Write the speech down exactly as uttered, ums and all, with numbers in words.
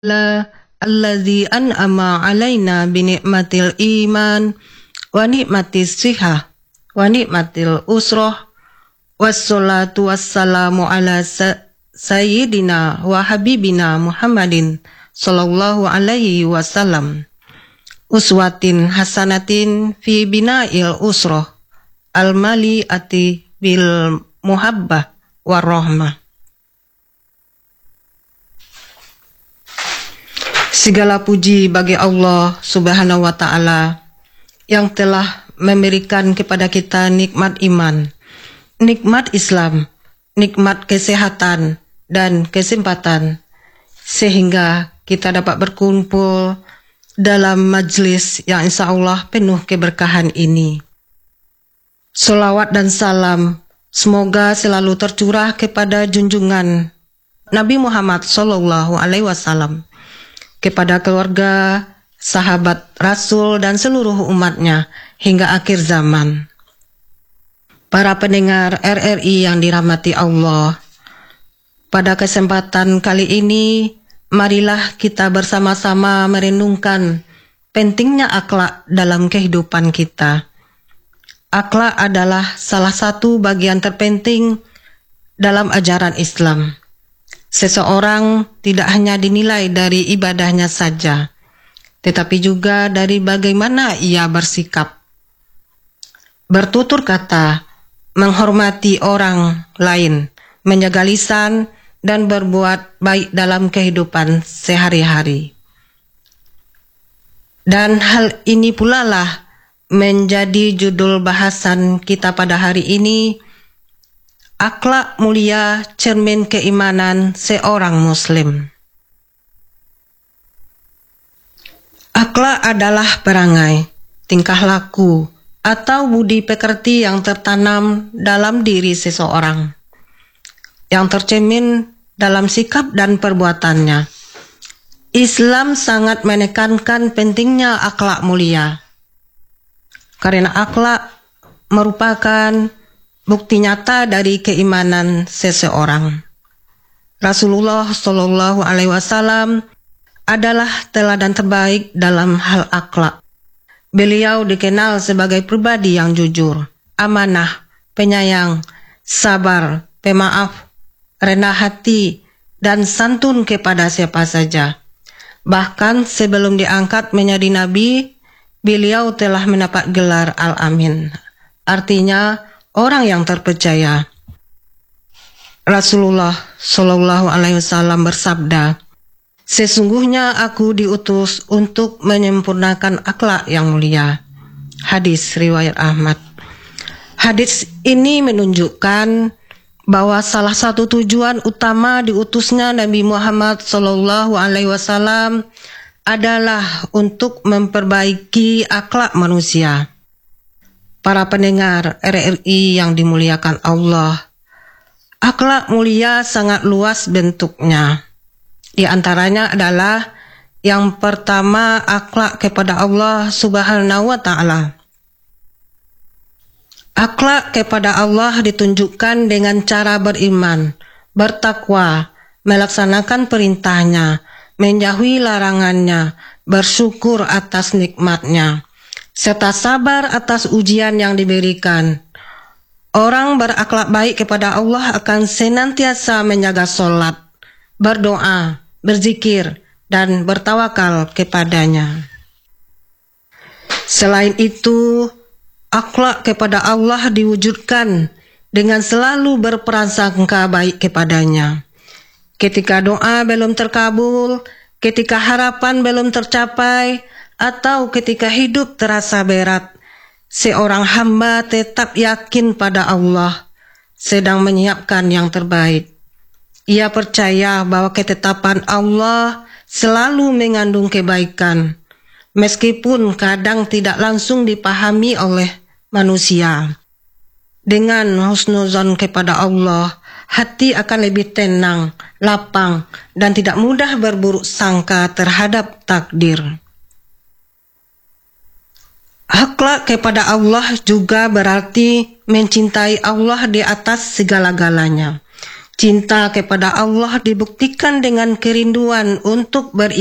La alladzi an'ama alaina bi ni'matil iman wa ni'matis sihah wa ni'matil usrah wassalatu wassalamu ala sa sayyidina wa habibina Muhammadin sallallahu alaihi wasallam uswatin hasanatin fi bina'il usrah al-mali ati bil muhabbah warahmah. Segala puji bagi Allah Subhanahu wa Ta'ala yang telah memberikan kepada kita nikmat iman, nikmat Islam, nikmat kesehatan dan kesempatan, sehingga kita dapat berkumpul dalam majlis yang insya Allah penuh keberkahan ini. Salawat dan salam semoga selalu tercurah kepada junjungan Nabi Muhammad Sallallahu Alaihi Wasallam, kepada keluarga, sahabat Rasul dan seluruh umatnya hingga akhir zaman. Para pendengar R R I yang dirahmati Allah, pada kesempatan kali ini marilah kita bersama-sama merenungkan pentingnya akhlak dalam kehidupan kita. Akhlak adalah salah satu bagian terpenting dalam ajaran Islam. Seseorang tidak hanya dinilai dari ibadahnya saja, tetapi juga dari bagaimana ia bersikap, bertutur kata, menghormati orang lain, menjaga lisan, dan berbuat baik dalam kehidupan sehari-hari. Dan hal ini pula lah menjadi judul bahasan kita pada hari ini, akhlak mulia cermin keimanan seorang muslim. Akhlak adalah perangai, tingkah laku, atau budi pekerti yang tertanam dalam diri seseorang, yang tercermin dalam sikap dan perbuatannya. Islam sangat menekankan pentingnya akhlak mulia, karena akhlak merupakan bukti nyata dari keimanan seseorang. Rasulullah Shallallahu Alaihi Wasallam adalah teladan terbaik dalam hal akhlak. Beliau dikenal sebagai pribadi yang jujur, amanah, penyayang, sabar, pemaaf, rendah hati, dan santun kepada siapa saja. Bahkan sebelum diangkat menjadi nabi, beliau telah mendapat gelar Al-Amin, artinya orang yang terpercaya. Rasulullah Shallallahu Alaihi Wasallam bersabda, "Sesungguhnya aku diutus untuk menyempurnakan akhlak yang mulia." Hadis riwayat Ahmad. Hadis ini menunjukkan bahwa salah satu tujuan utama diutusnya Nabi Muhammad Shallallahu Alaihi Wasallam adalah untuk memperbaiki akhlak manusia. Para pendengar R R I yang dimuliakan Allah, akhlak mulia sangat luas bentuknya. Di antaranya adalah yang pertama, akhlak kepada Allah Subhanahu wa Ta'ala. Akhlak kepada Allah ditunjukkan dengan cara beriman, bertakwa, melaksanakan perintahnya, menjauhi larangannya, bersyukur atas nikmatnya, serta sabar atas ujian yang diberikan. Orang berakhlak baik kepada Allah akan senantiasa menjaga sholat, berdoa, berzikir, dan bertawakal kepadanya. Selain itu, akhlak kepada Allah diwujudkan dengan selalu berprasangka baik kepadanya. Ketika doa belum terkabul, ketika harapan belum tercapai, atau ketika hidup terasa berat, seorang hamba tetap yakin pada Allah sedang menyiapkan yang terbaik. Ia percaya bahwa ketetapan Allah selalu mengandung kebaikan, meskipun kadang tidak langsung dipahami oleh manusia. Dengan husnuzon kepada Allah, hati akan lebih tenang, lapang, dan tidak mudah berburuk sangka terhadap takdir. Akhlak kepada Allah juga berarti mencintai Allah di atas segala-galanya. Cinta kepada Allah dibuktikan dengan kerinduan untuk beribadah